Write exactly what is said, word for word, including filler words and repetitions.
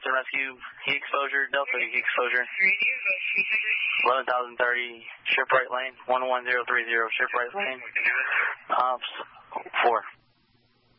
and rescue, heat exposure, Delta heat exposure. eleven thousand thirty, Shipwright Lane, one one zero three zero, Shipwright Lane. Ops, four.